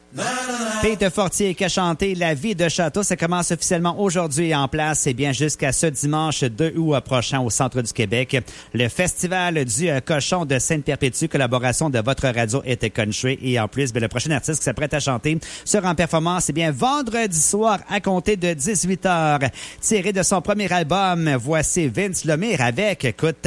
Peter Fortier qui a chanté La vie de château. Ça commence officiellement aujourd'hui en place et bien jusqu'à ce dimanche 2 août prochain au centre du Québec. Le festival du Cochon de Sainte-Perpétue, collaboration de votre radio était country. Et en plus, le prochain artiste qui s'apprête à chanter sera en performance vendredi soir à compter de 18h. Tiré de son premier album, voici Vince Lemire avec Écoute.